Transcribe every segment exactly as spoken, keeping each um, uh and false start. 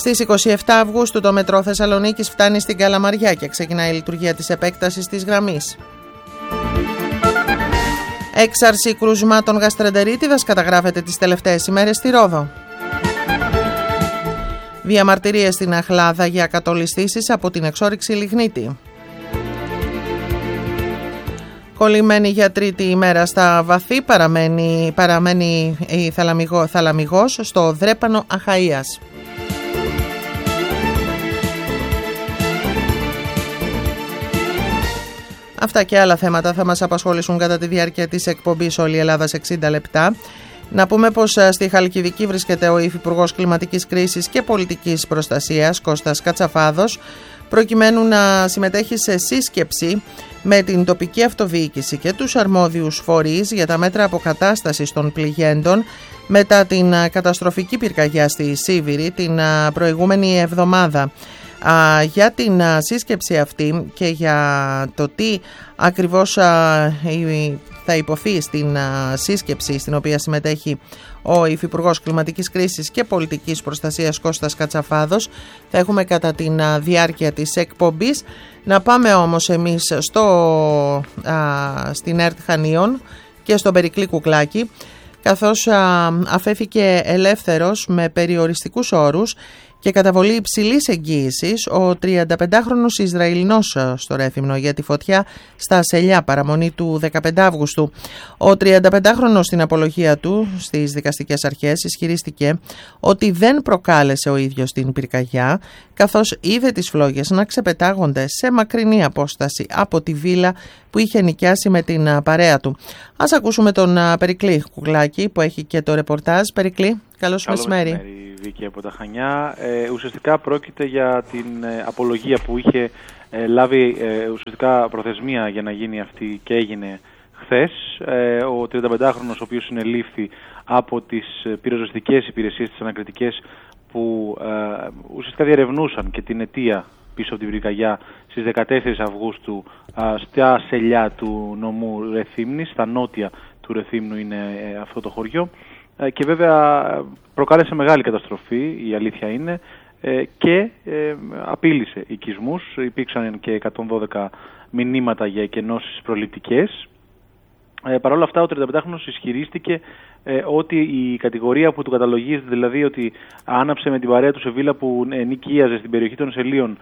Στις είκοσι επτά Αυγούστου το μετρό Θεσσαλονίκης φτάνει στην Καλαμαριά και ξεκινάει η λειτουργία της επέκτασης της γραμμής. Έξαρση κρουσμάτων γαστρεντερίτιδας καταγράφεται τις τελευταίες ημέρες στη Ρόδο. Διαμαρτυρίες στην Αχλάδα για κατολιστήσεις από την εξόρυξη λιγνίτη. Κολλημένη για τρίτη ημέρα στα βαθύ παραμένει, παραμένει η θαλαμιγό, θαλαμιγός στο Δρέπανο Αχαΐας. Αυτά και άλλα θέματα θα μας απασχολήσουν κατά τη διάρκεια της εκπομπής Όλη η Ελλάδα σε εξήντα λεπτά. Να πούμε πως στη Χαλκιδική βρίσκεται ο Υφυπουργός Κλιματικής Κρίσης και Πολιτικής Προστασίας Κώστας Κατσαφάδος, προκειμένου να συμμετέχει σε σύσκεψη με την τοπική αυτοδιοίκηση και τους αρμόδιους φορείς για τα μέτρα αποκατάστασης των πληγέντων μετά την καταστροφική πυρκαγιά στη Σίβηρη την προηγούμενη εβδομάδα. Α, για την α, σύσκεψη αυτή και για το τι ακριβώς α, θα υποθεί στην α, σύσκεψη στην οποία συμμετέχει ο Υφυπουργός Κλιματικής Κρίσης και Πολιτικής Προστασίας Κώστας Κατσαφάδος θα έχουμε κατά τη διάρκεια της εκπομπής. Να πάμε όμως εμείς στο, α, στην ΕΡΤ Χανίων και στον Περικλή Κουκλάκη, καθώς α, αφέθηκε ελεύθερος με περιοριστικούς όρους και καταβολή υψηλής εγγύησης ο τριανταπεντάχρονος Ισραηλινός στο Ρέθυμνο για τη φωτιά στα Σελιά, παραμονή του δεκαπέντε Αυγούστου. Ο τριανταπεντάχρονος στην απολογία του στις δικαστικές αρχές ισχυρίστηκε ότι δεν προκάλεσε ο ίδιος την πυρκαγιά, καθώς είδε τις φλόγες να ξεπετάγονται σε μακρινή απόσταση από τη βίλα που είχε νοικιάσει με την παρέα του. Ας ακούσουμε τον Περικλή Κουκλάκη που έχει και το ρεπορτάζ. Περικλή, καλώς μεσημέρι. Βίκη από τα Χανιά. Ε, ουσιαστικά πρόκειται για την ε, απολογία που είχε ε, λάβει ε, ουσιαστικά προθεσμία για να γίνει αυτή και έγινε χθες. Ε, ο τριανταπεντάχρονος, ο οποίος συνελήφθη από τις πυροσβεστικές υπηρεσίες, τις ανακριτικές που ε, ουσιαστικά διερευνούσαν και την αιτία πίσω από την πυρκαγιά στις δεκατέσσερις Αυγούστου ε, στα Σελιά του νομού Ρεθύμνης, στα νότια του Ρεθύμνου είναι ε, αυτό το χωριό. Και βέβαια προκάλεσε μεγάλη καταστροφή, η αλήθεια είναι, και απείλησε οικισμούς. Υπήρξαν και εκατόν δώδεκα μηνύματα για εκενώσεις προληπτικές. Παρ' όλα αυτά ο τριανταπεντάχρονος ισχυρίστηκε ότι η κατηγορία που του καταλογίζεται, δηλαδή ότι άναψε με την παρέα του σε βίλα που νοικίαζε στην περιοχή των Σελίων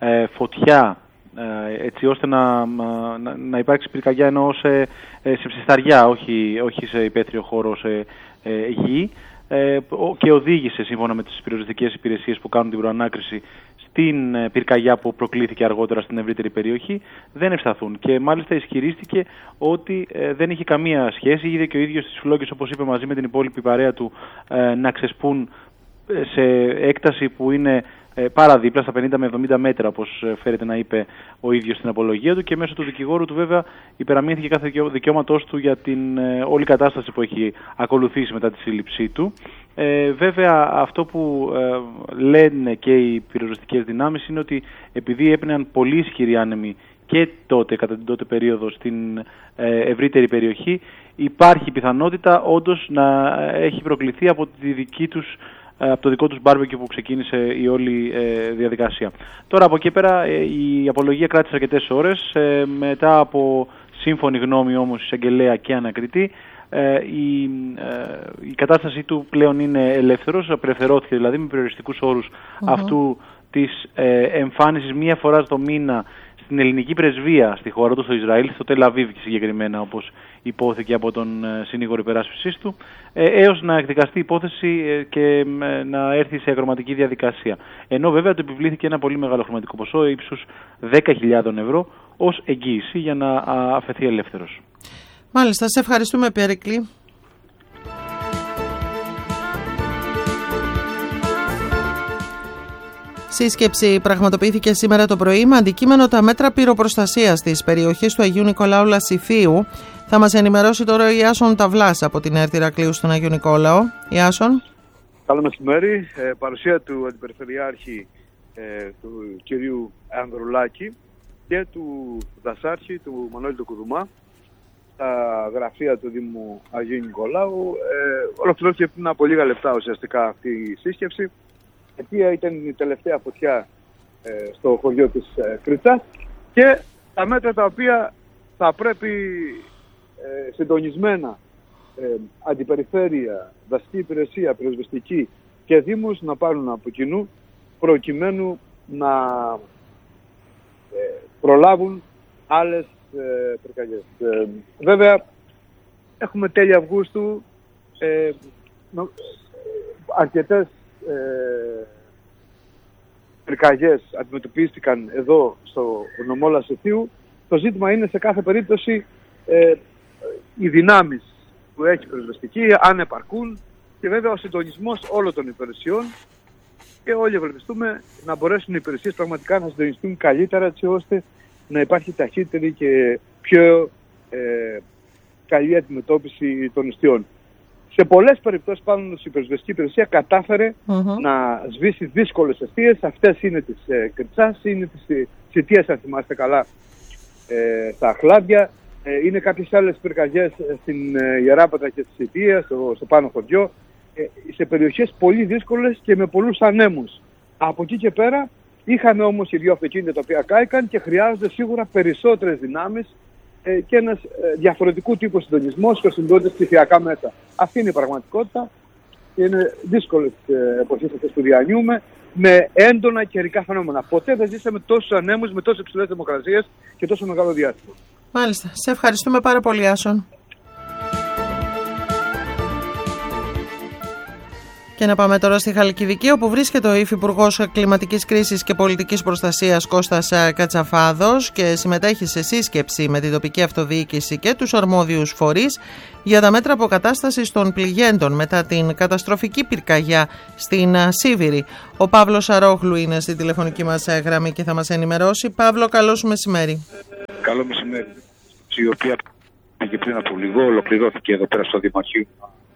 φωτιά, έτσι ώστε να, να, να υπάρξει πυρκαγιά εννοώ σε, σε ψισταριά, όχι, όχι σε υπαίθριο χώρο, σε ε, γη, ε, και οδήγησε σύμφωνα με τις πυροσβεστικές υπηρεσίες που κάνουν την προανάκριση στην ε, πυρκαγιά που προκλήθηκε αργότερα στην ευρύτερη περιοχή, δεν ευσταθούν. Και μάλιστα ισχυρίστηκε ότι ε, δεν είχε καμία σχέση, είδε και ο ίδιος τις φλόγες, όπως είπε, μαζί με την υπόλοιπη παρέα του ε, να ξεσπούν σε έκταση που είναι πάρα δίπλα, στα πενήντα με εβδομήντα μέτρα, όπως φέρεται να είπε ο ίδιος στην απολογία του, και μέσω του δικηγόρου του βέβαια υπεραμείνθηκε κάθε δικαιώματός του για την ε, όλη κατάσταση που έχει ακολουθήσει μετά τη σύλληψή του. Ε, βέβαια αυτό που ε, λένε και οι πυροσβεστικές δυνάμεις είναι ότι επειδή έπαιναν πολύ ισχυροί άνεμοι και τότε, κατά την τότε περίοδο, στην ε, ευρύτερη περιοχή, υπάρχει πιθανότητα όντως να έχει προκληθεί από τη δική τους από το δικό τους μπάρμπεκιου που ξεκίνησε η όλη ε, διαδικασία. Τώρα από εκεί πέρα ε, η απολογία κράτησε αρκετές ώρες, ε, μετά από σύμφωνη γνώμη όμως εισαγγελέα και ανακριτή. Ε, η, ε, η κατάστασή του πλέον είναι ελεύθερος, απελευθερώθηκε δηλαδή με περιοριστικούς όρους uh-huh. αυτού της ε, εμφάνισης μία φορά το μήνα στην ελληνική πρεσβεία στη χώρα του, στο Ισραήλ, στο Τελ Αβίβ συγκεκριμένα, όπως υπόθηκε από τον ε, συνήγορο υπεράσπισης του, ε, έως να εκδικαστεί η υπόθεση ε, και ε, να έρθει σε ακροματική διαδικασία. Ενώ βέβαια του επιβλήθηκε ένα πολύ μεγάλο χρηματικό ποσό ύψους δέκα χιλιάδες ευρώ ως εγγύηση για να α, αφαιθεί ελεύθερος. Μάλιστα, σε ευχαριστούμε, Περικλή. Σύσκεψη πραγματοποιήθηκε σήμερα το πρωί με αντικείμενο τα μέτρα πυροπροστασίας της περιοχής του Αγίου Νικολάου Λασιθίου. Θα μας ενημερώσει τώρα ο Ιάσον Ταυλάς από την ΕΡΤ Ηρακλείου στον Αγίου Νικόλαο. Ιάσον. Καλό μεσημέρι. Ε, παρουσία του Αντιπεριφερειάρχη ε, του κυρίου Ανδρουλάκη και του Δασάρχη του Μανώλη του Κουδουμά στα γραφεία του Δήμου Αγίου Νικολάου. Ε, ολοκληρώθηκε πριν από λίγα λεπτά ουσιαστικά αυτή η σύσκεψη. αιτία ήταν η τελευταία φωτιά ε, στο χωριό της ε, Κριτσάς, και τα μέτρα τα οποία θα πρέπει ε, συντονισμένα ε, αντιπεριφέρεια, δασική υπηρεσία, πυροσβεστική και δήμους να πάρουν από κοινού, προκειμένου να ε, προλάβουν άλλες ε, πυρκαγιές. Ε, βέβαια, έχουμε τέλη Αυγούστου, ε, νο, αρκετές ε, πυρκαγιές αντιμετωπίστηκαν εδώ στο νομό Λασιθίου. Το ζήτημα είναι σε κάθε περίπτωση ε, οι δυνάμεις που έχει πυροσβεστική, αν επαρκούν, και βέβαια ο συντονισμός όλων των υπηρεσιών, και όλοι ευελπιστούμε να μπορέσουν οι υπηρεσίες πραγματικά να συντονιστούν καλύτερα, έτσι ώστε να υπάρχει ταχύτερη και πιο ε, καλή αντιμετώπιση των εστιών. Σε πολλές περιπτώσεις πάνω η πυροσβεστική υπηρεσία κατάφερε mm-hmm. να σβήσει δύσκολες αιστείες. Αυτές είναι της ε, Κριτσάς, είναι της Σιτίας, αν θυμάστε καλά, ε, στα Αχλάδια. Ε, είναι κάποιες άλλες πυρκαγιές στην ε, Ιεράπατρα και στη Σιτία, στο, στο πάνω χωριό, ε, σε περιοχές πολύ δύσκολες και με πολλούς ανέμους. Από εκεί και πέρα είχαμε όμως οι δύο αυτοκίνητα τα οποία κάηκαν και χρειάζονται σίγουρα περισσότερες δυνάμεις ε, και ένας ε, διαφορετικού τύπου συντονισμός και συντονίζονται ψηφιακά μέσα. Αυτή είναι η πραγματικότητα και είναι δύσκολες ε, εποχές αυτές που διανύουμε, με έντονα καιρικά φαινόμενα. Ποτέ δεν ζήσαμε τόσους ανέμους με τόσες υψηλές θερμοκρασίες και τόσο μεγάλο διάστημα. Μάλιστα. Σε ευχαριστούμε πάρα πολύ, Άσον. Και να πάμε τώρα στη Χαλκιδική, όπου βρίσκεται ο Υφυπουργός Κλιματικής Κρίσης και Πολιτικής Προστασίας Κώστας Κατσαφάδος και συμμετέχει σε σύσκεψη με την τοπική αυτοδιοίκηση και τους αρμόδιους φορείς για τα μέτρα αποκατάστασης των πληγέντων μετά την καταστροφική πυρκαγιά στην Σίβηρη. Ο Παύλος Αρόγλου είναι στη τηλεφωνική μας γραμμή και θα μας ενημερώσει. Παύλο, καλό σου μεσημέρι. Καλό μεσημέρι. Η οποία και πριν από λίγο ολοκληρώθηκε εδώ πέρα στο Δημαρχείο.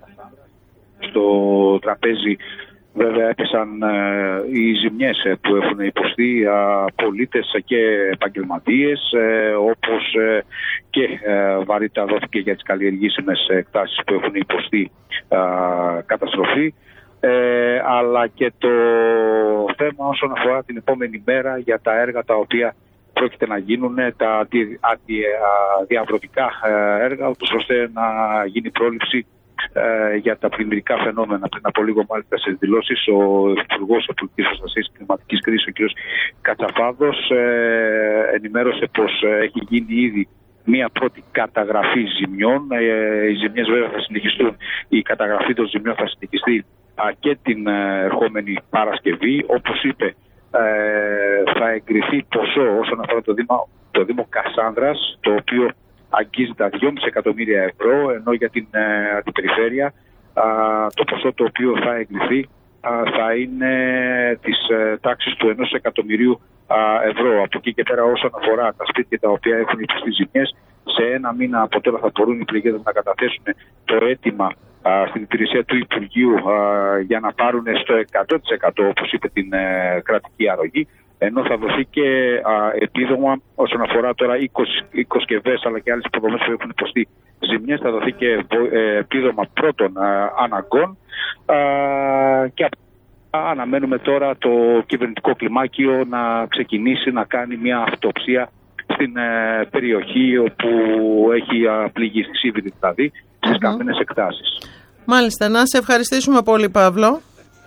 Στο τραπέζι βέβαια έπεσαν ε, οι ζημιές ε, που έχουν υποστεί ε, πολίτες και επαγγελματίες, ε, όπως ε, και ε, βαρύτητα δόθηκε για τις καλλιεργήσιμες εκτάσεις που έχουν υποστεί ε, καταστροφή, ε, αλλά και το θέμα όσον αφορά την επόμενη μέρα για τα έργα τα οποία πρόκειται να γίνουν, τα αντι, αντι, διαβρωτικά έργα, ώστε να γίνει πρόληψη Ε, για τα πλημμυρικά φαινόμενα. Πριν από λίγο, μάλιστα, σε δηλώσεις, ο Υπουργός Πολιτικής Προστασίας και Κλιματικής Κρίσης, ο κ. Κατσαφάδος, ε, ενημέρωσε πως ε, έχει γίνει ήδη μία πρώτη καταγραφή ζημιών. Ε, οι ζημιές βέβαια θα συνεχιστούν. Η καταγραφή των ζημιών θα συνεχιστεί α, και την ε, ερχόμενη Παρασκευή. Όπως είπε, ε, θα εγκριθεί ποσό όσον αφορά το Δήμο, το Δήμο Κασάνδρας, το οποίο αγγίζει τα δυόμισι εκατομμύρια ευρώ, ενώ για την ε, αντιπεριφέρεια α, το ποσό το οποίο θα εγκριθεί α, θα είναι της ε, τάξης του ενός εκατομμυρίου α, ευρώ. Από εκεί και πέρα, όσον αφορά τα σπίτια τα οποία έχουν υποστεί ζημιές, σε ένα μήνα από τώρα θα μπορούν οι πληγέντες να καταθέσουν το αίτημα α, στην υπηρεσία του Υπουργείου α, για να πάρουν στο εκατό τοις εκατό, όπως είπε, την ε, κρατική αρρωγή, ενώ θα δοθεί και α, επίδομα όσον αφορά τώρα οικοσκευές αλλά και άλλες υποδομές που έχουν υποστεί ζημιές. Θα δοθεί και ε, επίδομα πρώτων α, αναγκών α, και α, αναμένουμε τώρα το κυβερνητικό κλιμάκιο να ξεκινήσει να κάνει μια αυτοψία στην ε, περιοχή όπου έχει α, πληγεί, στη Σίβηρη δηλαδή, στις mm-hmm. καμένες εκτάσεις. Μάλιστα, να σε ευχαριστήσουμε πολύ, Παύλο.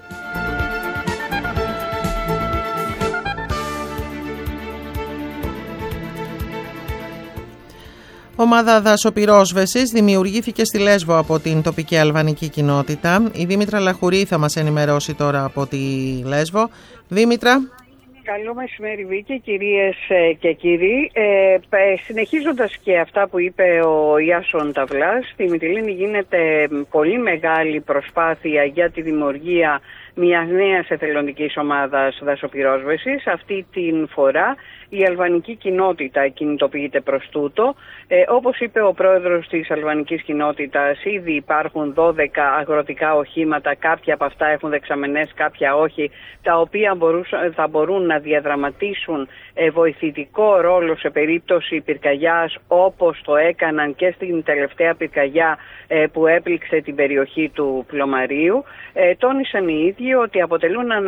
Ομάδα δασοπυρόσβεσης δημιουργήθηκε στη Λέσβο από την τοπική αλβανική κοινότητα. Η Δήμητρα Λαχουρή θα μας ενημερώσει τώρα από τη Λέσβο. Δήμητρα. Καλό μεσημέρι, Βίκη, κυρίες και κύριοι. Ε, συνεχίζοντας και αυτά που είπε ο Ιάσον Ταυλάς, στη Μυτιλήνη γίνεται πολύ μεγάλη προσπάθεια για τη δημιουργία μιας νέας εθελοντικής ομάδας δασοπυρόσβεσης. Αυτή την φορά η αλβανική κοινότητα κινητοποιείται προς τούτο. Ε, όπως είπε ο πρόεδρος της αλβανικής κοινότητας, ήδη υπάρχουν δώδεκα αγροτικά οχήματα, κάποια από αυτά έχουν δεξαμενές, κάποια όχι, τα οποία μπορούν, θα μπορούν να διαδραματίσουν ε, βοηθητικό ρόλο σε περίπτωση πυρκαγιάς, όπως το έκαναν και στην τελευταία πυρκαγιά ε, που έπληξε την περιοχή του Πλωμαρίου. Ε, τόνισαν οι ίδιοι ότι αποτελούν ανα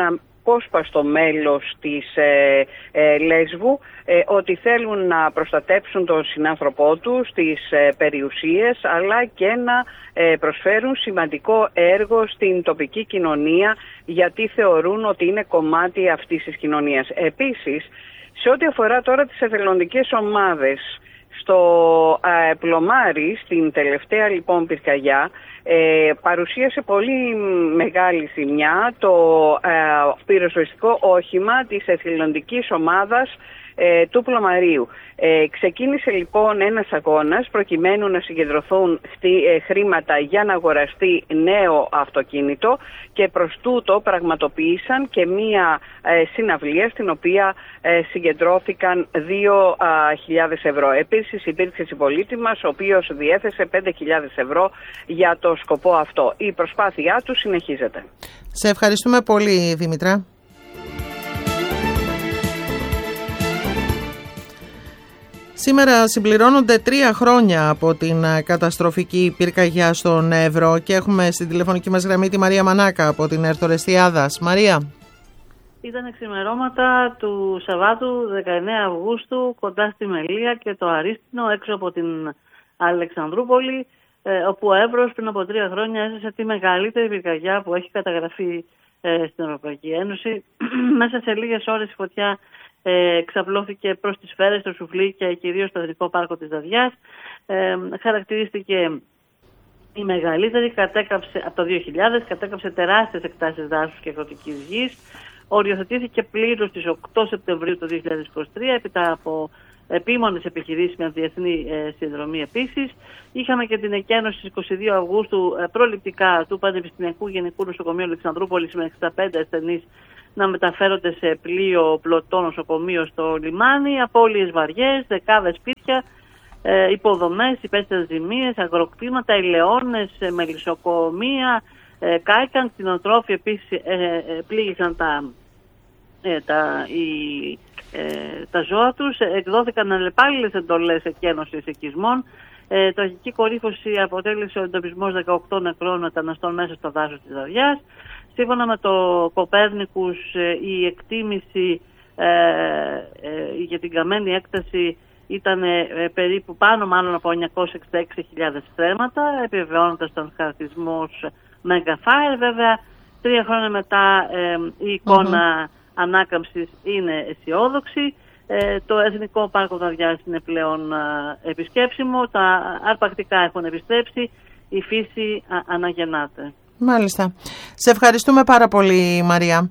αναπόσπαστο μέλος της ε, ε, Λέσβου, ε, ότι θέλουν να προστατέψουν τον συνάνθρωπό τους, τις ε, περιουσίες, αλλά και να ε, προσφέρουν σημαντικό έργο στην τοπική κοινωνία, γιατί θεωρούν ότι είναι κομμάτι αυτής της κοινωνίας. Επίσης, σε ό,τι αφορά τώρα τις εθελοντικές ομάδες, στο ε, Πλωμάρι, στην τελευταία λοιπόν πυρκαγιά, ε, παρουσίασε πολύ μεγάλη ζημιά το ε, πυροσβεστικό όχημα της εθελοντικής ομάδας ε, του Πλωμαρίου. Ε, ξεκίνησε λοιπόν ένας αγώνας προκειμένου να συγκεντρωθούν χτί, ε, χρήματα για να αγοραστεί νέο αυτοκίνητο, και προς τούτο πραγματοποίησαν και μία ε, συναυλία στην οποία ε, συγκεντρώθηκαν δύο χιλιάδες ευρώ. Επίσης υπήρξε συμπολίτη μας ο οποίος διέθεσε πέντε χιλιάδες ευρώ για το σκοπό αυτό. Η προσπάθειά του συνεχίζεται. Σε ευχαριστούμε πολύ, Δήμητρα. Σήμερα συμπληρώνονται τρία χρόνια από την καταστροφική πυρκαγιά στον Εύρο και έχουμε στην τηλεφωνική μας γραμμή τη Μαρία Μανάκα από την Ερτορεστιάδας. Μαρία. Ήταν ξημερώματα του Σαββάτου δεκαεννέα Αυγούστου κοντά στη Μελία και το Αρίστινο έξω από την Αλεξανδρούπολη, όπου ο Εύρος πριν από τρία χρόνια έζησε τη μεγαλύτερη πυρκαγιά που έχει καταγραφεί στην Ευρωπαϊκή Ένωση. Μέσα σε λίγες ώρες η φωτιά Ε, εξαπλώθηκε προς τις Σφαίρες, στο Σουφλί και κυρίως στο Εθνικό Πάρκο της Δαδιάς. Ε, χαρακτηρίστηκε η μεγαλύτερη, κατέκαψε από το δύο χιλιάδες, κατέκαψε τεράστιες εκτάσεις δάσους και αγροτικής γης. Οριοθετήθηκε πλήρως στις οκτώ Σεπτεμβρίου του δύο χιλιάδες είκοσι τρία, έπειτα από επίμονες επιχειρήσεις με διεθνή ε, συνδρομή επίσης. Είχαμε και την εκένωση στις είκοσι δύο Αυγούστου ε, προληπτικά του Πανεπιστημιακού Γενικού Νοσοκομείου Αλεξανδρούπολης με εξήντα πέντε ασθενείς να μεταφέρονται σε πλοίο πλωτό νοσοκομείο στο λιμάνι, απώλειες βαριές, δεκάδες σπίτια, ε, υποδομές, υπέστητες ζημίες, αγροκτήματα, ελαιώνες, ε, μελισσοκομεία, ε, κάηκαν, κτηνοτρόφοι επίσης ε, ε, πλήγησαν τα, ε, τα, οι, ε, τα ζώα τους, εκδόθηκαν αλλεπάλληλες εντολές εκένωσης οικισμών. Ε, τραγική κορύφωση αποτέλεσε ο εντοπισμός δεκαοκτώ νεκρών μεταναστών μέσα στο δάσος της Δαδιάς. Σύμφωνα με το Κοπέρνικους, η εκτίμηση ε, ε, για την καμένη έκταση ήταν ε, περίπου πάνω μάλλον από εννιακόσιες εξήντα έξι χιλιάδες στρέμματα, επιβεβαιώνοντας τον χαρακτηρισμός Megafire. Βέβαια, τρία χρόνια μετά ε, η εικόνα mm-hmm. ανάκαμψης είναι αισιόδοξη. Ε, το Εθνικό Πάρκο Δαδιάς είναι πλέον ε, επισκέψιμο, τα αρπακτικά έχουν επιστρέψει, η φύση α, αναγεννάται. Μάλιστα. Σε ευχαριστούμε πάρα πολύ, Μαρία.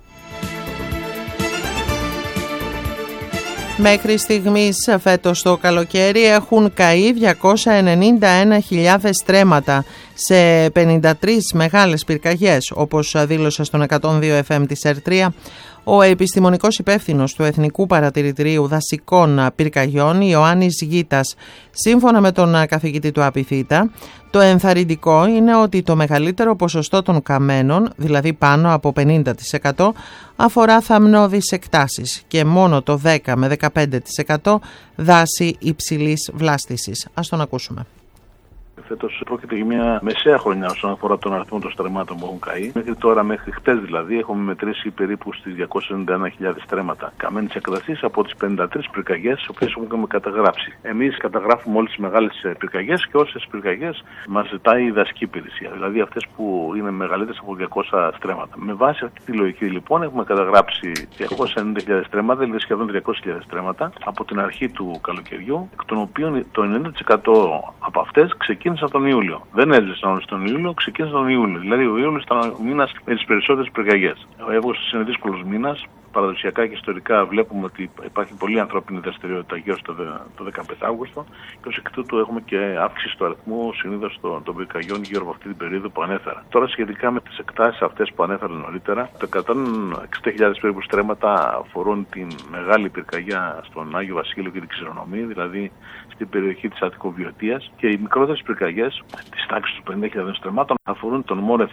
Μέχρι στιγμής φέτος το καλοκαίρι έχουν καεί διακόσιες ενενήντα ένα χιλιάδες στρέμματα σε πενήντα τρεις μεγάλες πυρκαγιές, όπως δήλωσε στον εκατόν δύο εφ εμ της Ερ τρία ο επιστημονικός υπεύθυνος του Εθνικού Παρατηρητηρίου Δασικών Πυρκαγιών, Ιωάννης Γίτας. Σύμφωνα με τον καθηγητή του Απιθύτα, το ενθαρρυντικό είναι ότι το μεγαλύτερο ποσοστό των καμένων, δηλαδή πάνω από πενήντα τοις εκατό, αφορά θαμνώδεις εκτάσεις και μόνο το δέκα με δεκαπέντε τοις εκατό δάση υψηλής βλάστησης. Ας τον ακούσουμε. Φέτος πρόκειται για μια μεσαία χρονιά όσον αφορά τον αριθμό των στρεμμάτων που έχουν καεί. Μέχρι τώρα, μέχρι χτες δηλαδή, έχουμε μετρήσει περίπου στις διακόσιες ενενήντα ένα χιλιάδες στρέμματα καμένης έκτασης από τις πενήντα τρεις πυρκαγιές, τις οποίες έχουμε καταγράψει. Εμείς καταγράφουμε όλες τις μεγάλες πυρκαγιές και όσες πυρκαγιές μας ζητάει η δασική υπηρεσία, δηλαδή αυτές που είναι μεγαλύτερες από διακόσια στρέμματα. Με βάση αυτή τη λογική, λοιπόν, έχουμε καταγράψει διακόσιες ενενήντα χιλιάδες στρέμματα, δηλαδή σχεδόν τριακόσιες χιλιάδες στρέμματα από την αρχή του καλοκαιριού, εκ των οποίων το ενενήντα τοις εκατό από αυτές ξεκίνησαν τον Ιούλιο. Δεν έζησαν όλοι τον Ιούλιο, ξεκίνησαν τον Ιούλιο. Δηλαδή, ο Ιούλιος ήταν ο μήνας με τις περισσότερες πυρκαγιές. Ο Αύγουστος είναι δύσκολος μήνας. Παραδοσιακά και ιστορικά βλέπουμε ότι υπάρχει πολλή ανθρώπινη δραστηριότητα γύρω στο το δεκαπέντε Αύγουστο και ως εκ τούτου έχουμε και αύξηση του αριθμού συνήθως των, των πυρκαγιών γύρω από αυτή την περίοδο που ανέφερα. Τώρα, σχετικά με τις εκτάσεις αυτές που ανέφερα νωρίτερα, το εκατόν εξήντα χιλιάδες περίπου στρέμματα αφορούν την μεγάλη πυρκαγιά στον Άγιο Βασίλειο και την Ξηρονομία, δηλαδή στην περιοχή της Αττικοβιωτίας, και οι μικρότερες πυρκαγιές της τάξης των πενήντα χιλιάδες στρεμμάτων αφορούν τον Μόρε Θύμνο.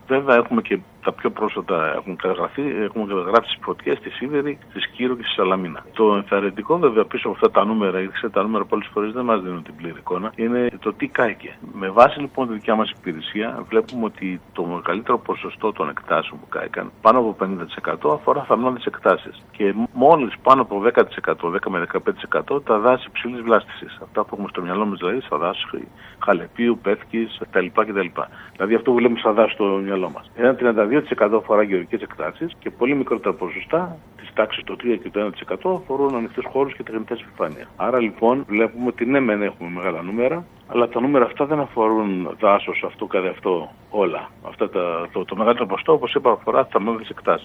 Βέβαια έχουμε και τα πιο πρόσφατα έχουν καταγραφεί, έχουμε καταγράψει τις φωτιές στη Σίδερη, στη Σκύρο και στη Σαλαμίνα. Το ενθαρρυντικό βέβαια πίσω από αυτά τα νούμερα, γιατί τα νούμερα πολλές φορές δεν μας δίνουν την πλήρη εικόνα, είναι το τι κάηκε. Με βάση λοιπόν τη δικιά μας υπηρεσία βλέπουμε ότι το μεγαλύτερο ποσοστό των εκτάσεων που κάηκαν, πάνω από πενήντα τοις εκατό, αφορά θαμνώδεις εκτάσεις. Και μόλις πάνω από δέκα τοις εκατό, δέκα με δεκαπέντε τοις εκατό τα δάση υψηλής βλάστησης. Αυτά που έχουμε στο μυαλό μας δηλαδή, στα δάση Χαλεπίου, Πεύκης κτλ. Δηλαδή αυτό που βλέπουμε στα δάση στο μυαλό μας. Ένα τριάντα δύο τοις εκατό αφορά γεωργικές εκτάσεις και πολύ μικρότερα ποσοστά, της τάξης το τρία και το ένα τοις εκατό, αφορούν ανοιχτούς χώρους και τεχνητές επιφάνειες. Άρα λοιπόν βλέπουμε ότι ναι, μεν έχουμε μεγάλα νούμερα, αλλά τα νούμερα αυτά δεν αφορούν δάσος αυτό καθ' αυτό όλα. Αυτά τα, το, το μεγαλύτερο ποσοστό, όπως είπα, αφορά θαμνώδεις εκτάσεις.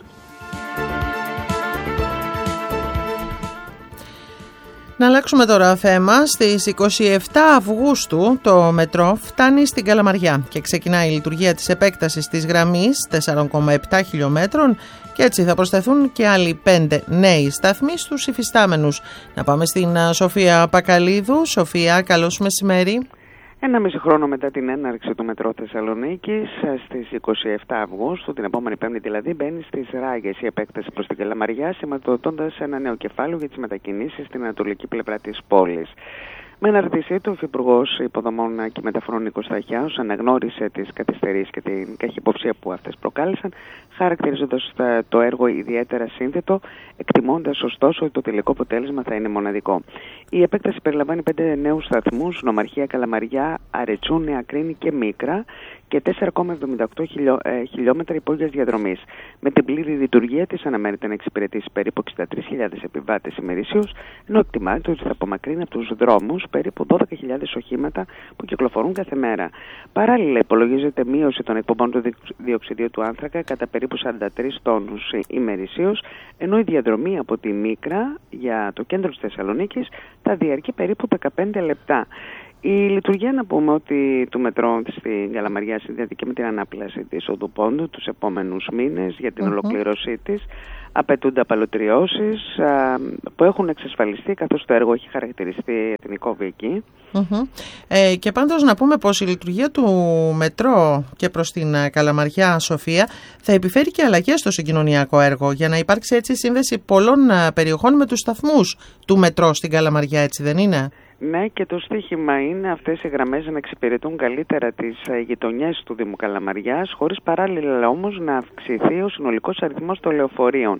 Να αλλάξουμε τώρα θέμα. Στις είκοσι επτά Αυγούστου το μετρό φτάνει στην Καλαμαριά και ξεκινάει η λειτουργία της επέκτασης της γραμμής τέσσερα κόμμα επτά χιλιόμετρων και έτσι θα προσθεθούν και άλλοι πέντε νέοι σταθμοί στους υφιστάμενους. Να πάμε στην Σοφία Πακαλίδου. Σοφία, καλώς μεσημέρι. Ένα μισή χρόνο μετά την έναρξη του μετρό Θεσσαλονίκης, στις είκοσι επτά Αυγούστου, την επόμενη Πέμπτη δηλαδή, μπαίνει στις ράγες η επέκταση προς την Καλαμαριά, σηματοδοτώντας ένα νέο κεφάλαιο για τις μετακινήσεις στην ανατολική πλευρά της πόλης. Με αναρτησή του, ο Υφυπουργός Υποδομών και Μεταφορών Νίκος Σταχιάος αναγνώρισε τις καθυστερήσεις και την καχυποψία που αυτές προκάλεσαν, χαρακτηρίζοντας το έργο ιδιαίτερα σύνθετο, εκτιμώντας ωστόσο ότι το τελικό αποτέλεσμα θα είναι μοναδικό. Η επέκταση περιλαμβάνει πέντε νέους σταθμούς, Νομαρχία, Καλαμαριά, Αρετσού, Νέα Κρίνη και Μίκρα, και τέσσερα κόμμα εβδομήντα οκτώ χιλιό, ε, χιλιόμετρα υπόγειας διαδρομής. Με την πλήρη λειτουργία της αναμένεται να εξυπηρετήσει περίπου εξήντα τρεις χιλιάδες επιβάτες ημερήσιους, ενώ εκτιμάται ότι θα απομακρύνει από τους δρόμους περίπου δώδεκα χιλιάδες οχήματα που κυκλοφορούν κάθε μέρα. Παράλληλα, υπολογίζεται μείωση των εκπομπών του διοξιδίου του άνθρακα κατά περίπου σαράντα τρεις τόνους ημερήσιους, ενώ η διαδρομή από τη Μίκρα για το κέντρο της Θεσσαλονίκης θα διαρκεί περίπου δεκαπέντε λεπτά. Η λειτουργία, να πούμε, ότι του μετρό στην Καλαμαριά συνδέεται και με την ανάπλαση της Οδού Πόντου τους επόμενους μήνες. Για την uh-huh. ολοκληρώσή της απαιτούνται απαλωτριώσεις που έχουν εξασφαλιστεί, καθώς το έργο έχει χαρακτηριστεί εθνικό βίκη. Uh-huh. Ε, και πάντως να πούμε πως η λειτουργία του μετρό και προς την Καλαμαριά, Σοφία, θα επιφέρει και αλλαγές στο συγκοινωνιακό έργο, για να υπάρξει έτσι σύνδεση πολλών περιοχών με τους σταθμούς του μετρό στην Καλαμαριά, έτσι δεν είναι? Ναι, και το στίχημα είναι αυτές οι γραμμές να εξυπηρετούν καλύτερα τις γειτονιές του Δήμου Καλαμαριάς, χωρίς παράλληλα όμως να αυξηθεί ο συνολικός αριθμός των λεωφορείων.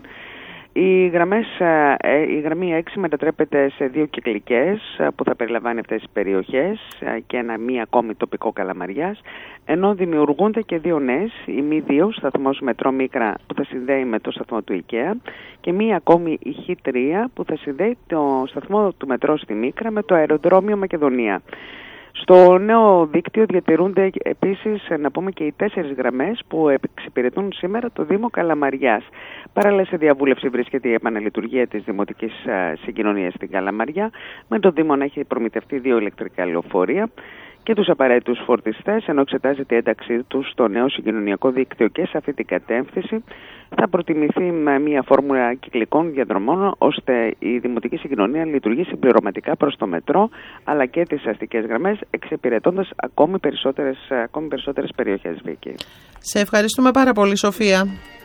Οι γραμμές, η γραμμή έξι μετατρέπεται σε δύο κυκλικές που θα περιλαμβάνει αυτές τις περιοχές και ένα μη ακόμη τοπικό Καλαμαριάς, ενώ δημιουργούνται και δύο νέες, η μη δύο, σταθμός μετρό Μίκρα που θα συνδέει με το σταθμό του IKEA, και μία ακόμη η χ τρία που θα συνδέει το σταθμό του μετρό στη Μίκρα με το αεροδρόμιο Μακεδονία. Στο νέο δίκτυο διατηρούνται επίσης, να πούμε, και οι τέσσερις γραμμές που εξυπηρετούν σήμερα το Δήμο Καλαμαριάς. Παράλληλα, σε διαβούλευση βρίσκεται η επαναλειτουργία της δημοτικής συγκοινωνίας στην Καλαμαριά, με το Δήμο να έχει προμηθευτεί δύο ηλεκτρικά λεωφορεία και τους απαραίτητους φορτιστές, ενώ εξετάζεται η ένταξή τους στο νέο συγκοινωνιακό δίκτυο, και σε αυτή την κατεύθυνση θα προτιμηθεί με μια φόρμουλα κυκλικών διαδρομών, ώστε η δημοτική συγκοινωνία λειτουργεί συμπληρωματικά προς το μετρό αλλά και τις αστικές γραμμές, εξυπηρετώντας ακόμη περισσότερες, ακόμη περισσότερες περιοχές, Βίκη. Σε ευχαριστούμε πάρα πολύ, Σοφία.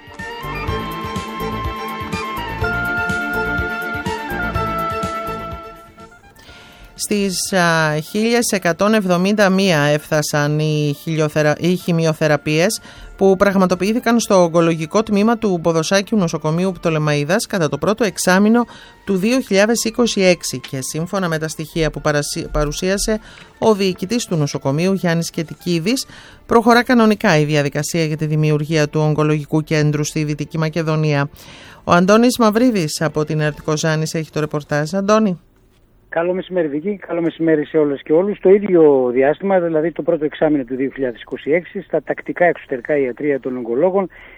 Στις χίλια εκατόν εβδομήντα μία έφτασαν οι, χιλιοθερα... οι χημειοθεραπείες που πραγματοποιήθηκαν στο ογκολογικό τμήμα του Ποδοσάκιου Νοσοκομείου Πτολεμαΐδας κατά το πρώτο εξάμηνο του δύο χιλιάδες είκοσι έξι, και σύμφωνα με τα στοιχεία που παρουσίασε ο διοικητής του νοσοκομείου Γιάννης Κετικίδης, προχωρά κανονικά η διαδικασία για τη δημιουργία του ογκολογικού κέντρου στη Δυτική Μακεδονία. Ο Αντώνης Μαυρίδης από την Αρτικό Ζάνης έχει το ρεπορτάζ. Αντώνη. Καλό μεσημέρι, Βίκη. Καλό μεσημέρι σε όλες και όλους. Το ίδιο διάστημα, δηλαδή το πρώτο εξάμηνο του δύο χιλιάδες είκοσι έξι, στα τακτικά εξωτερικά ιατρεία των ογκολόγων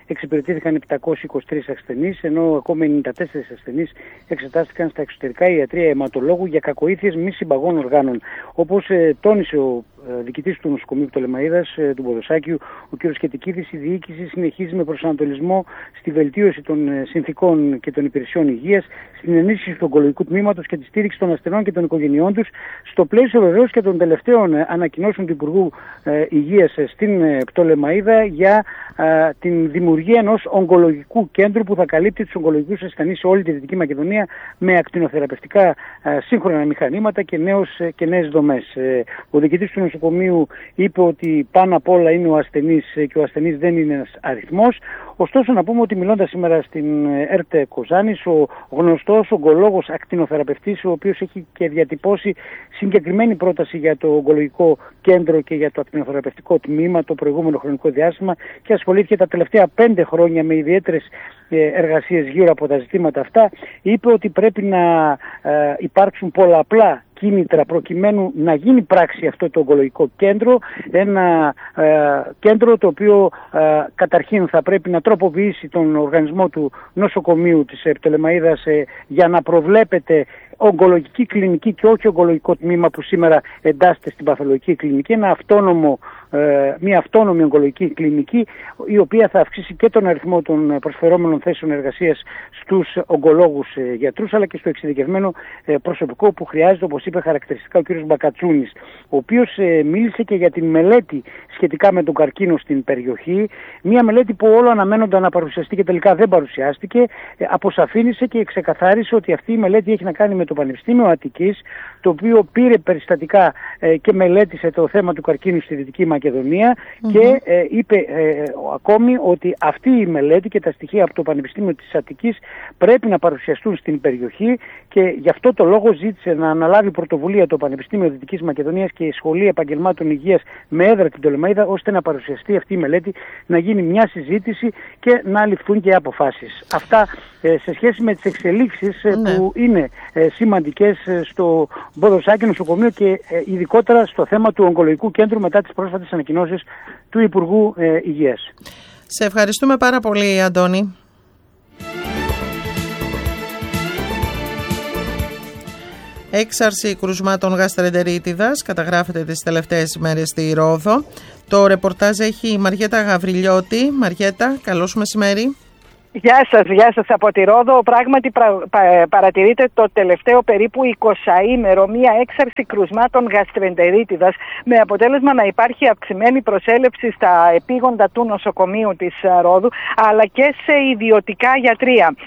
εξυπηρετήθηκαν επτακόσιοι είκοσι τρεις ασθενείς, ενώ ακόμα ενενήντα τέσσερις ασθενείς εξετάστηκαν στα εξωτερικά ιατρεία αιματολόγου για κακοήθειες μη συμπαγών οργάνων. Όπως ε, τόνισε ο ε, διοικητής του νοσοκομείου Πτολεμαΐδας, ε, του Ποδοσάκιου, ο κ. Σκετικίδης, η διοίκηση συνεχίζει με προσανατολισμό στη βελτίωση των ε, συνθήκων και των υπηρεσιών υγείας, στην ενίσχυση του ογκολογικού τμήματος και τη στήριξη των ασθενών και των οικογενειών τους, στο πλαίσιο βεβαίως και των τελευταίων ε, ανακοινώσεων του Υπουργού ε, Υγείας ε, στην ε, Πτολεμαΐδα για ε, την δημιουργία ενός ογκολογικού κέντρου που θα καλύπτει τους ογκολογικούς ασθενείς σε όλη τη Δυτική Μακεδονία με ακτινοθεραπευτικά ε, σύγχρονα μηχανήματα και, νέος, ε, και νέες δομές. Ε, ο διοικητής του νοσοκομείου είπε ότι πάνω απ' όλα είναι ο ασθενής ε, και ο ασθενής δεν είναι ένας αριθμός. Ωστόσο, να πούμε ότι μιλώντας σήμερα στην ΕΡΤ Κοζάνης, ο γνωστός ογκολόγος ακτινοθεραπευτής, ο οποίος έχει και διατυπώσει συγκεκριμένη πρόταση για το ογκολογικό κέντρο και για το ακτινοθεραπευτικό τμήμα το προηγούμενο χρονικό διάστημα και ασχολήθηκε τα τελευταία πέντε χρόνια με ιδιαίτερες εργασίες γύρω από τα ζητήματα αυτά, είπε ότι πρέπει να ε, υπάρξουν πολλαπλά κίνητρα προκειμένου να γίνει πράξη αυτό το ογκολογικό κέντρο, ένα ε, κέντρο το οποίο ε, καταρχήν θα πρέπει να τροποποιήσει τον οργανισμό του νοσοκομείου της Πτολεμαΐδας ε, για να προβλέπεται ογκολογική κλινική και όχι ογκολογικό τμήμα που σήμερα εντάσσεται στην παθολογική κλινική, ένα αυτόνομο, ε, μια αυτόνομη ογκολογική κλινική, η οποία θα αυξήσει και τον αριθμό των προσφερόμενων θέσεων εργασίας στους ογκολόγους ε, γιατρούς, αλλά και στο εξειδικευμένο ε, προσωπικό που χρειάζεται, όπως είπε χαρακτηριστικά ο κ. Μπακατσούνης, ο οποίος ε, μίλησε και για την μελέτη σχετικά με τον καρκίνο στην περιοχή, μια μελέτη που όλο αναμένονταν να παρουσιαστεί και τελικά δεν παρουσιάστηκε, ε, αποσαφήνισε και ξεκαθάρισε ότι αυτή η μελέτη έχει να κάνει με το Πανεπιστήμιο Αττικής, το οποίο πήρε περιστατικά ε, και μελέτησε το θέμα του καρκίνου στη Δυτική Μακεδονία mm-hmm. και ε, είπε ε, ακόμη ότι αυτή η μελέτη και τα στοιχεία από το Πανεπιστήμιο της Αττικής πρέπει να παρουσιαστούν στην περιοχή και γι' αυτό το λόγο ζήτησε να αναλάβει πρωτοβουλία το Πανεπιστήμιο Δυτικής Μακεδονίας και η Σχολή Επαγγελμάτων Υγείας με έδρα την Πτολεμαΐδα, ώστε να παρουσιαστεί αυτή η μελέτη, να γίνει μια συζήτηση και να ληφθούν και αποφάσεις. Αυτά ε, σε σχέση με τις εξελίξεις ε, ναι. που είναι ε, σημαντικές στο Ποδοσάκη νοσοκομείο και ε, ειδικότερα στο θέμα του ογκολογικού κέντρου μετά τις πρόσφατες ανακοινώσεις του Υπουργού ε, Υγείας. Σε ευχαριστούμε πάρα πολύ, Αντώνη. Έξαρση κρουσμάτων γαστρεντερίτιδας καταγράφεται τις τελευταίες ημέρες στη Ρόδο. Το ρεπορτάζ έχει η Μαριέτα Γαβριλιώτη. Μαριέτα, καλώς μεσημέρι. Γεια σας, γεια σας από τη Ρόδο. Πράγματι πρα, πα, παρατηρείται το τελευταίο περίπου εικοσαήμερο μία έξαρση κρουσμάτων γαστρεντερίτιδας με αποτέλεσμα να υπάρχει αυξημένη προσέλευση στα επίγοντα του νοσοκομείου της Ρόδου αλλά και σε ιδιωτικά γιατρεία.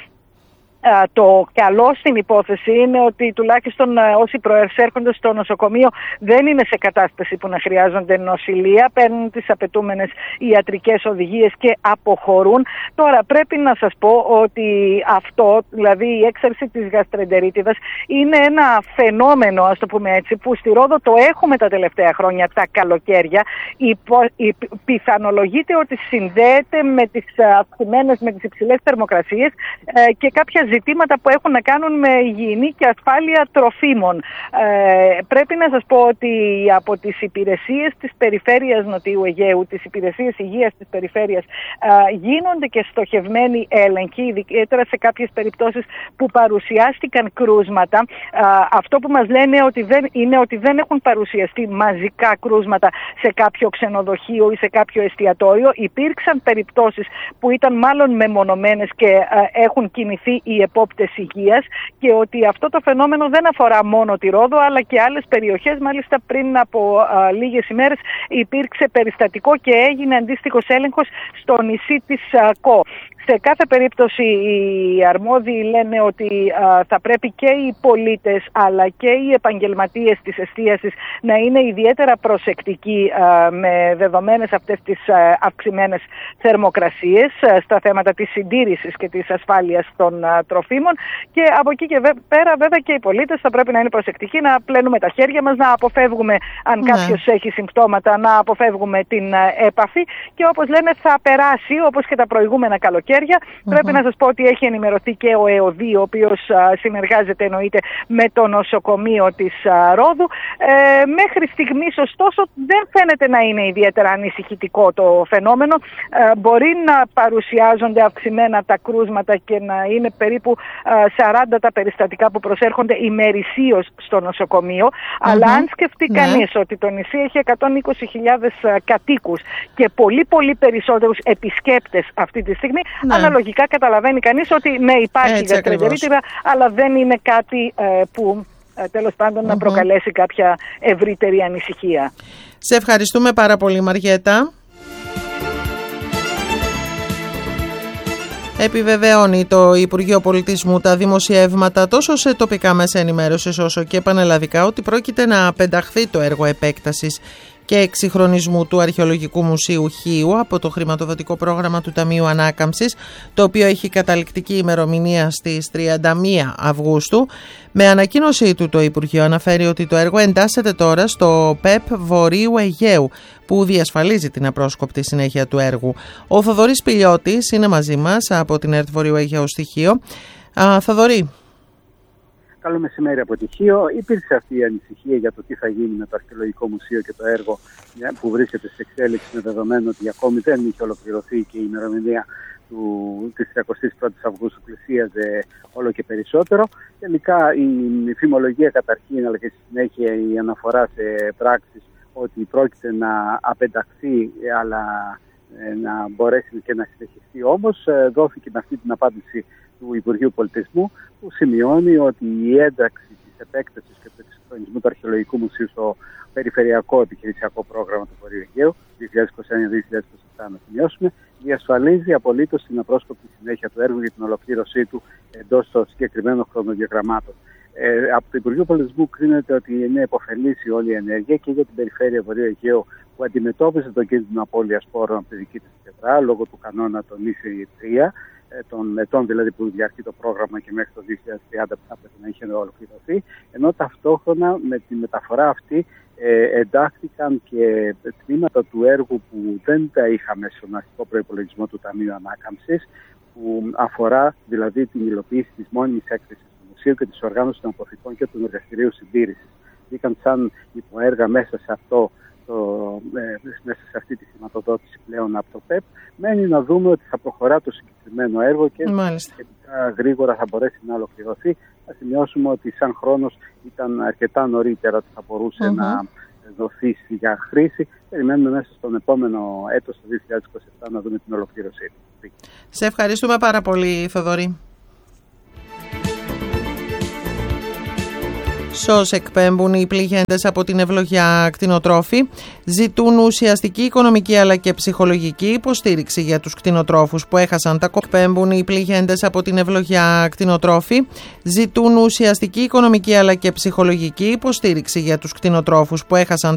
Το καλό στην υπόθεση είναι ότι τουλάχιστον όσοι προερσέρχονται στο νοσοκομείο δεν είναι σε κατάσταση που να χρειάζονται νοσηλεία, παίρνουν τις απαιτούμενες ιατρικές οδηγίες και αποχωρούν. Τώρα πρέπει να σας πω ότι αυτό, δηλαδή η έξαρση της γαστρεντερίτιδας, είναι ένα φαινόμενο, ας το πούμε έτσι, που στη Ρόδο το έχουμε τα τελευταία χρόνια, τα καλοκαίρια. Υπο, η, πιθανολογείται ότι συνδέεται με τις αυξημένες, με τις υψηλές θερμοκρασίες ε, και κάποια ζητήματα που έχουν να κάνουν με υγιεινή και ασφάλεια τροφίμων. Ε, πρέπει να σας πω ότι από τις υπηρεσίες της περιφέρειας Νοτιού Αιγαίου, τις υπηρεσίες υγείας της περιφέρειας, ε, γίνονται και στοχευμένοι έλεγχοι, ιδιαίτερα σε κάποιες περιπτώσεις που παρουσιάστηκαν κρούσματα. Ε, αυτό που μας λένε ότι δεν, είναι ότι δεν έχουν παρουσιαστεί μαζικά κρούσματα σε κάποιο ξενοδοχείο ή σε κάποιο εστιατόριο. Υπήρξαν περιπτώσεις που ήταν μάλλον μεμονωμένες και ε, έχουν κινηθεί οι επόπτες υγείας και ότι αυτό το φαινόμενο δεν αφορά μόνο τη Ρόδο αλλά και άλλες περιοχές. Μάλιστα πριν από α, λίγες ημέρες υπήρξε περιστατικό και έγινε αντίστοιχος έλεγχος στο νησί της α, Κο. Σε κάθε περίπτωση οι αρμόδιοι λένε ότι α, θα πρέπει και οι πολίτες αλλά και οι επαγγελματίες της εστίασης να είναι ιδιαίτερα προσεκτικοί α, με δεδομένες αυτές τις α, αυξημένες θερμοκρασίες α, στα θέματα της συντήρησης και της ασφάλειας των α, τροφίμων, και από εκεί και πέρα βέβαια και οι πολίτες θα πρέπει να είναι προσεκτικοί, να πλένουμε τα χέρια μας, να αποφεύγουμε, αν ναι. κάποιος έχει συμπτώματα, να αποφεύγουμε την έπαφη, και όπως λένε θα περάσει όπως και τα προηγούμενα καλοκαίρια. Mm-hmm. Πρέπει να σας πω ότι έχει ενημερωθεί και ο ΕΟΔΗ, ο οποίος α, συνεργάζεται εννοείται με το νοσοκομείο της α, Ρόδου. Ε, μέχρι στιγμής ωστόσο δεν φαίνεται να είναι ιδιαίτερα ανησυχητικό το φαινόμενο. Ε, μπορεί να παρουσιάζονται αυξημένα τα κρούσματα και να είναι περίπου α, σαράντα τα περιστατικά που προσέρχονται ημερησίως στο νοσοκομείο, mm-hmm. αλλά αν σκεφτεί ναι. κανείς ότι το νησί έχει εκατόν είκοσι χιλιάδες κατοίκους και πολύ πολύ περισσότερους επισκέπτες αυτή τη στιγμή, ναι. αναλογικά καταλαβαίνει κανείς ότι ναι, υπάρχει γαστρεντερίτιδα, αλλά δεν είναι κάτι ε, που ε, τέλος πάντων mm-hmm. να προκαλέσει κάποια ευρύτερη ανησυχία. Σε ευχαριστούμε πάρα πολύ, Μαριέτα. Επιβεβαιώνει το Υπουργείο Πολιτισμού τα δημοσιεύματα τόσο σε τοπικά μέσα ενημέρωσης όσο και πανελλαδικά ότι πρόκειται να πενταχθεί το έργο επέκτασης και εξυγχρονισμού του Αρχαιολογικού Μουσείου Χίου από το χρηματοδοτικό πρόγραμμα του Ταμείου Ανάκαμψης, το οποίο έχει καταληκτική ημερομηνία στις τριάντα μία Αυγούστου. Με ανακοίνωσή του το Υπουργείο αναφέρει ότι το έργο εντάσσεται τώρα στο ΠΕΠ Βορείου Αιγαίου, που διασφαλίζει την απρόσκοπτη συνέχεια του έργου. Ο Θοδωρής Πηλιώτης είναι μαζί μας από την ΕΡΤ Βορείου Αιγαίου στοιχείο. Α, Θοδωρή. Καλό μεσημέρι από Τυχείο. Υπήρξε αυτή η ανησυχία για το τι θα γίνει με το Αρχαιολογικό Μουσείο και το έργο που βρίσκεται σε εξέλιξη, με δεδομένο ότι ακόμη δεν είχε ολοκληρωθεί και η ημερομηνία του, της τριακοστής πρώτης Αυγούστου πλησίαζε όλο και περισσότερο. Τελικά η φημολογία καταρχήν, αλλά και στη συνέχεια η αναφορά σε πράξεις ότι πρόκειται να απενταχθεί, αλλά να μπορέσει και να συνεχιστεί, όμως δόθηκε με αυτή την απάντηση του Υπουργείου Πολιτισμού, που σημειώνει ότι η ένταξη της επέκτασης και του εξυγχρονισμού του Αρχαιολογικού Μουσείου στο περιφερειακό επιχειρησιακό πρόγραμμα του Βορείου Αιγαίου δύο χιλιάδες είκοσι ένα με δύο χιλιάδες είκοσι επτά, να σημειώσουμε, διασφαλίζει απολύτως την απρόσκοπτη συνέχεια του έργου για την ολοκλήρωσή του εντός των συγκεκριμένων χρονοδιαγραμμάτων. Ε, από το Υπουργείο Πολιτισμού κρίνεται ότι είναι υποφελής η όλη ενέργεια και για την περιφέρεια Βορείου Αιγαίου, που αντιμετώπιζε τον κίνδυνο απώλειας πόρων από τη δική της πλευρά λόγω του κανόνα των ίσων τρία, των ετών δηλαδή που διαρκεί το πρόγραμμα και μέχρι το δύο χιλιάδες τριάντα που θα πρέπει να είχε ολοκληρωθεί, ενώ ταυτόχρονα με τη μεταφορά αυτή ε, εντάχθηκαν και τμήματα του έργου που δεν τα είχαμε στον αρχικό προϋπολογισμό του Ταμείου Ανάκαμψης, που αφορά δηλαδή την υλοποίηση της μόνιμης έκθεσης του Μουσείου και της οργάνωσης των αποθηκών και του εργαστηρίου συντήρησης. Μπήκαν σαν υποέργα μέσα σε αυτό Το, ε, μέσα σε αυτή τη χρηματοδότηση πλέον από το ΠΕΠ. Μένει να δούμε ότι θα προχωρά το συγκεκριμένο έργο και σχετικά γρήγορα θα μπορέσει να ολοκληρωθεί. Θα σημειώσουμε ότι σαν χρόνος ήταν αρκετά νωρίτερα ότι θα μπορούσε mm-hmm. να δοθεί για χρήση. Περιμένουμε μέσα στον επόμενο έτος, το δύο χιλιάδες είκοσι επτά, να δούμε την ολοκλήρωσή του. Σε ευχαριστούμε πάρα πολύ, Θοδωρή. Σως εκπέμπουν οι πληγέντες από την ευλογιά κτηνοτρόφοι, ζητούν ουσιαστική οικονομική αλλά και ψυχολογική υποστήριξη για τους κτηνοτρόφους που έχασαν τα κόμματα. Εκπέμπουν οι πληγέντες από την ευλογιά κτηνοτρόφοι, ζητούν ουσιαστική οικονομική αλλά και ψυχολογική υποστήριξη για τους κτηνοτρόφους που έχασαν